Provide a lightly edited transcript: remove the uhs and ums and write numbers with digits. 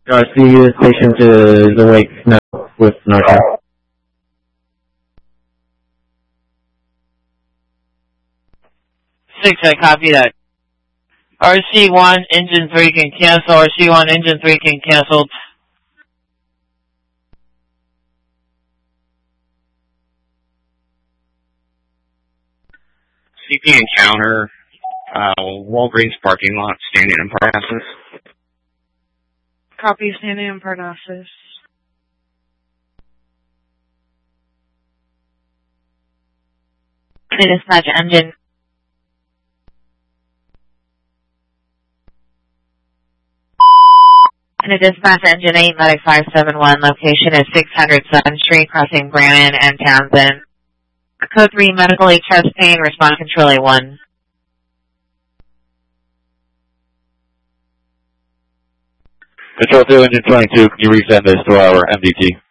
The patient is awake now with Narcan. 6, I copy that. RC1, engine 3 can cancel. RC1, engine 3 can cancel. CP encounter, Walgreens parking lot, standing in Parnassus. Copy, standing in Parnassus. Dispatch engine. And dispatch engine 8, medic 571, location is 600 7th Street, crossing Brannan and Townsend. Code 3, medical chest pain, response control A1. Control 2, engine 22, can you resend this to our MDT?